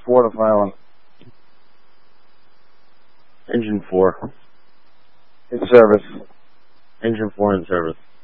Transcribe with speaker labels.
Speaker 1: 4 to file on.
Speaker 2: Engine 4.
Speaker 1: In service.
Speaker 2: Engine 4 in service.